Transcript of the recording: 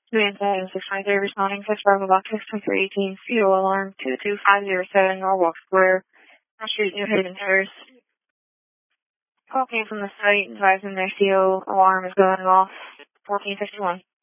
Atlanta 693 responding to Bravo Box 62318, Fuel Alarm 22507 Norwalk Square, Street, New Haven Terrace. Call came from the site advising their CO alarm is going off 1451.